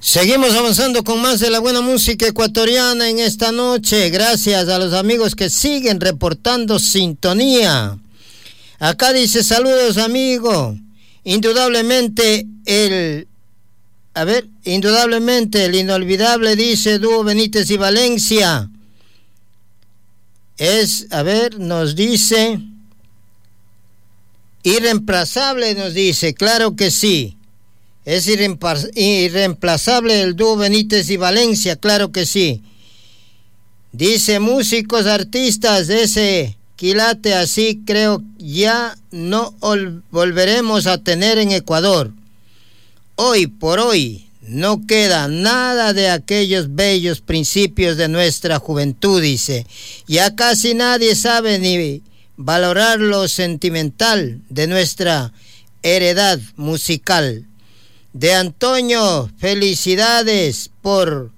Seguimos avanzando con más de la buena música ecuatoriana en esta noche, gracias a los amigos que siguen reportando sintonía. Acá dice, saludos amigo, indudablemente el inolvidable, dice Dúo Benítez y Valencia, nos dice, irreemplazable, nos dice, claro que sí. Es irreemplazable el dúo Benítez y Valencia, claro que sí. Dice, músicos, artistas de ese quilate así creo ya no volveremos a tener en Ecuador. Hoy por hoy no queda nada de aquellos bellos principios de nuestra juventud, dice. Ya casi nadie sabe ni valorar lo sentimental de nuestra heredad musical. De Antonio, felicidades por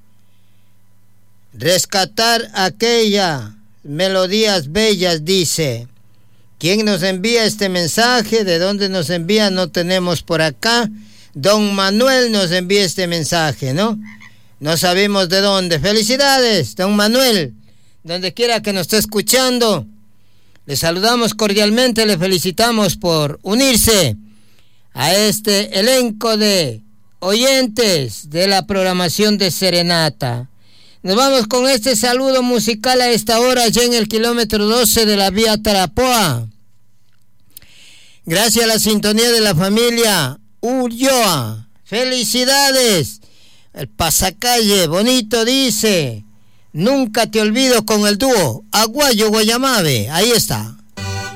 rescatar aquellas melodías bellas, dice. ¿Quién nos envía este mensaje? ¿De dónde nos envía? No tenemos por acá. Don Manuel nos envía este mensaje, ¿no? No sabemos de dónde. Felicidades, don Manuel, donde quiera que nos esté escuchando. Le saludamos cordialmente, le felicitamos por unirse a este elenco de oyentes de la programación de Serenata. Nos vamos con este saludo musical a esta hora, ya en el kilómetro 12 de la vía Tarapoa. Gracias a la sintonía de la familia Ulloa. Felicidades. El pasacalle bonito dice, nunca te olvido con el dúo Aguayo Guayamabe. Ahí está.